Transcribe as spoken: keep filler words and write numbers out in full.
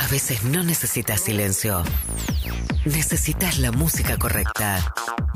veces no necesitas silencio. Necesitas la música correcta.